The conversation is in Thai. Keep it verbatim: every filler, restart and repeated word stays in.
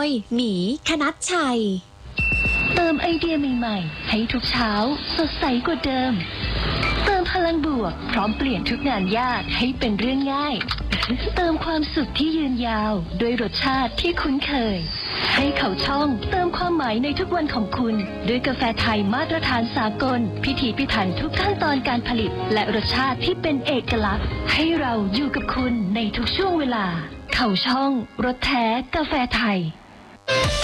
หมีคณัชชัยเติมไอเดียใหม่ๆให้ทุกเช้าสดใสกว่าเดิมเติมพลังบวกพร้อมเปลี่ยนทุกงานยากให้เป็นเรื่องง่ายเติมความสุขที่ยืนยาวด้วยรสชาติที่คุ้นเคยให้เขาช่องเติมความหมายในทุกวันของคุณด้วยกาแฟไทยมาตรฐานสากลพิถีพิถันทุกขั้นตอนการผลิตและรสชาติที่เป็นเอกลักษณ์ให้เราอยู่กับคุณในทุกช่วงเวลาเขาช่องรสแท้กาแฟไทย